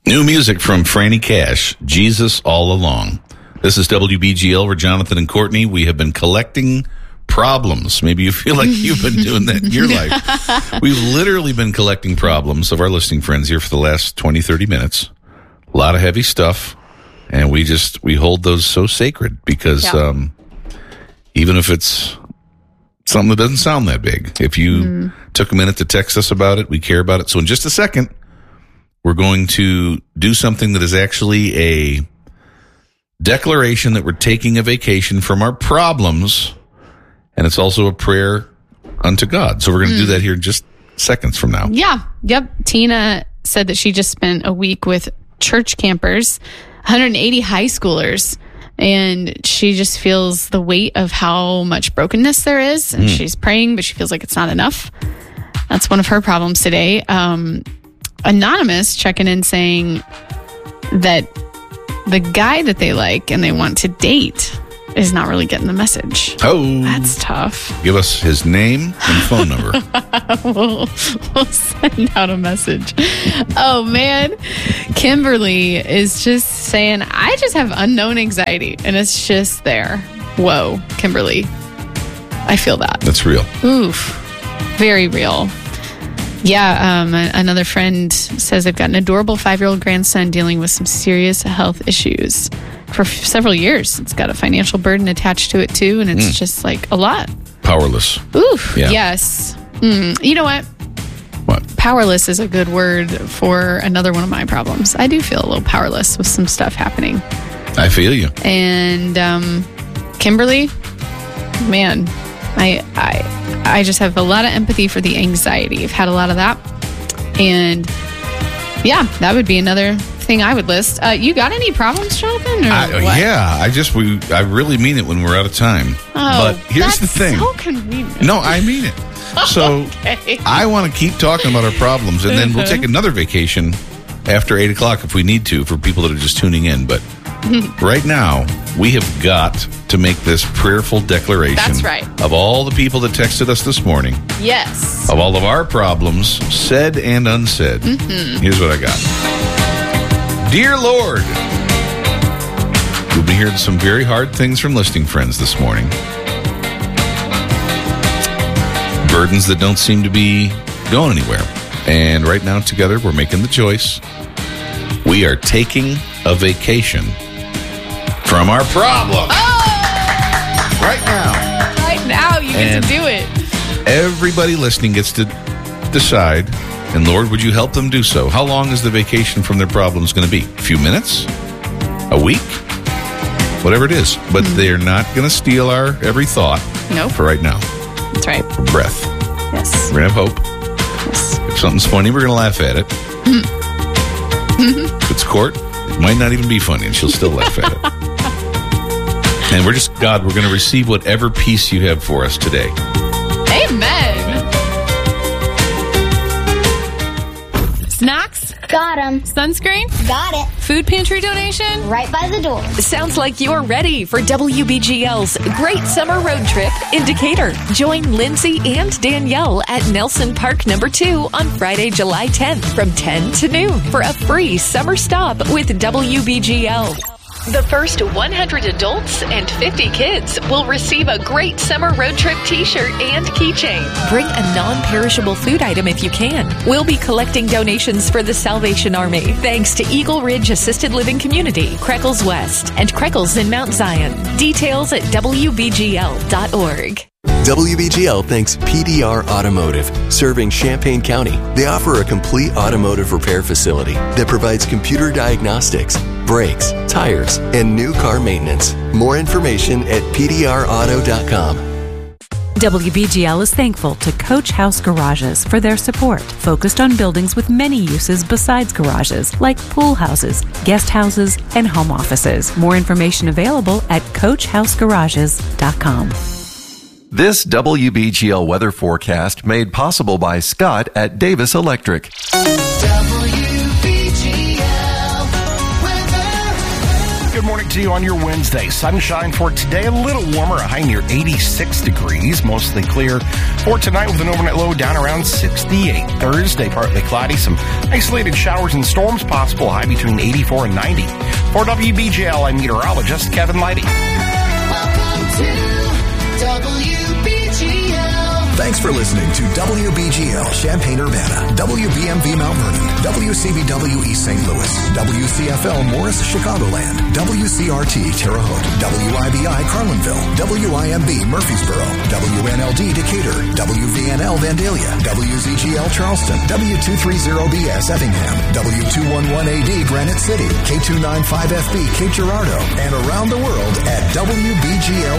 New music from Franny Cash, Jesus All Along. This is WBGL. We're Jonathan and Courtney. We have been collecting problems. Maybe you feel like you've been doing that in your life. We've literally been collecting problems of our listening friends here for the last 20, 30 minutes. A lot of heavy stuff. And we hold those so sacred because even if it's something that doesn't sound that big, if you took a minute to text us about it, we care about it. So in just a second, we're going to do something that is actually a declaration that we're taking a vacation from our problems, and it's also a prayer unto God. So we're going to do that here in just seconds from now. Yeah. Yep. Tina said that she just spent a week with church campers, 180 high schoolers, and she just feels the weight of how much brokenness there is, and she's praying, but she feels like it's not enough. That's one of her problems today. Anonymous checking in saying that the guy that they like and they want to date is not really getting the message. Oh. That's tough. Give us his name and phone number. we'll send out a message. Oh, man. Kimberly is just saying, I just have unknown anxiety, and it's just there. Whoa, Kimberly. I feel that. That's real. Oof. Very real. Yeah, another friend says they've got an adorable 5-year-old grandson dealing with some serious health issues for several years. It's got a financial burden attached to it, too, and it's just like a lot. Powerless. Oof, yeah. Yes. You know what? What? Powerless is a good word for another one of my problems. I do feel a little powerless with some stuff happening. I feel you. And Kimberly, man, I just have a lot of empathy for the anxiety. I've had a lot of that. And yeah, that would be another thing I would list. You got any problems, Jonathan? Yeah, I really mean it when we're out of time. Oh, but here's the thing. So convenient. No, I mean it. So Okay. I want to keep talking about our problems, and then we'll take another vacation after 8 o'clock if we need to for people that are just tuning in. But right now, we have got to make this prayerful declaration. That's right. Of all the people that texted us this morning. Yes. Of all of our problems, said and unsaid. Here's what I got. Dear Lord, we'll be hearing some very hard things from listening friends this morning. Burdens that don't seem to be going anywhere. And right now, together, we're making the choice. We are taking a vacation from our problem. Oh! Right now. Right now, you get to do it. Everybody listening gets to decide. And Lord, would you help them do so? How long is the vacation from their problems going to be? A few minutes? A week? Whatever it is. But they're not going to steal our every thought for right now. That's right. For breath. Yes. We're going to have hope. Yes. If something's funny, we're going to laugh at it. If it's Court, it might not even be funny, and she'll still laugh at it. And we're going to receive whatever peace you have for us today. Amen. Snacks? Got 'em. Sunscreen? Got it. Food pantry donation? Right by the door. Sounds like you're ready for WBGL's Great Summer Road Trip in Decatur. Join Lindsay and Danielle at Nelson Park No. 2 on Friday, July 10th from 10 to noon for a free summer stop with WBGL. The first 100 adults and 50 kids will receive a Great Summer Road Trip t-shirt and keychain. Bring a non-perishable food item if you can. We'll be collecting donations for the Salvation Army, thanks to Eagle Ridge Assisted Living Community, Creckles West, and Creckles in Mount Zion. Details at WBGL.org. WBGL thanks PDR Automotive, serving Champaign County. They offer a complete automotive repair facility that provides computer diagnostics, brakes, tires, and new car maintenance. More information at pdrauto.com. WBGL is thankful to Coach House Garages for their support, focused on buildings with many uses besides garages, like pool houses, guest houses, and home offices. More information available at coachhousegarages.com. This WBGL weather forecast made possible by Scott at Davis Electric. WBGL weather. Good morning to you on your Wednesday. Sunshine for today, a little warmer, a high near 86 degrees, mostly clear for tonight with an overnight low down around 68. Thursday, partly cloudy, some isolated showers and storms possible, high between 84 and 90. For WBGL, I'm meteorologist Kevin Leidy. Welcome to WBGL. Thanks for listening to WBGL Champaign-Urbana, WBMV Mount Vernon, WCBW East St. Louis, WCFL Morris Chicagoland, WCRT Terre Haute, WIBI Carlinville, WIMB Murfreesboro, WNLD Decatur, WVNL Vandalia, WZGL Charleston, W230BS Effingham, W211AD Granite City, K295FB Cape Girardeau, and around the world at WBGL